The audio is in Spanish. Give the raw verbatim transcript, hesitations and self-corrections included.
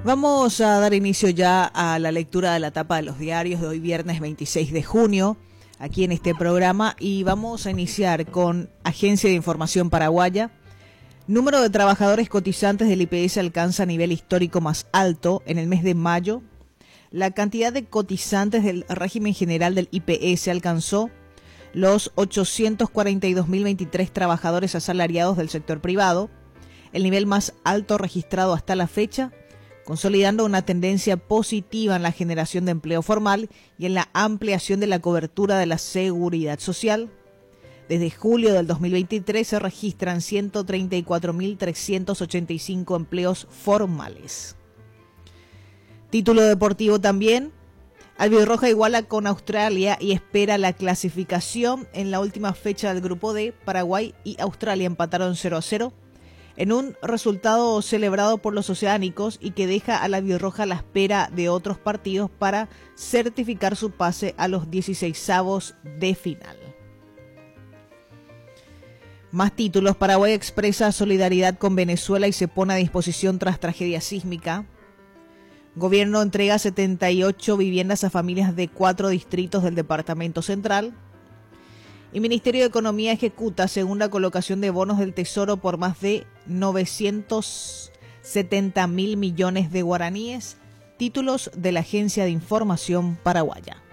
Vamos a dar inicio ya a la lectura de la tapa de los diarios de hoy viernes veintiséis de junio, aquí en este programa, y vamos a iniciar con Agencia de Información Paraguaya. Número de trabajadores cotizantes del I P S alcanza nivel histórico más alto en el mes de mayo. La cantidad de cotizantes del régimen general del I P S alcanzó los ochocientos cuarenta y dos mil veintitrés trabajadores asalariados del sector privado, el nivel más alto registrado hasta la fecha, consolidando una tendencia positiva en la generación de empleo formal y en la ampliación de la cobertura de la seguridad social. Desde julio del dos mil veintitrés se registran ciento treinta y cuatro mil trescientos ochenta y cinco empleos formales. Título deportivo también. Albirroja iguala con Australia y espera la clasificación. En la última fecha del grupo D, Paraguay y Australia empataron cero a cero. En un resultado celebrado por los oceánicos y que deja a la albirroja a la espera de otros partidos para certificar su pase a los dieciseisavos de final. Más títulos. Paraguay expresa solidaridad con Venezuela y se pone a disposición tras tragedia sísmica. Gobierno entrega setenta y ocho viviendas a familias de cuatro distritos del Departamento Central. Y Ministerio de Economía ejecuta segunda colocación de bonos del Tesoro por más de novecientos setenta mil millones de guaraníes. Títulos de la Agencia de Información Paraguaya.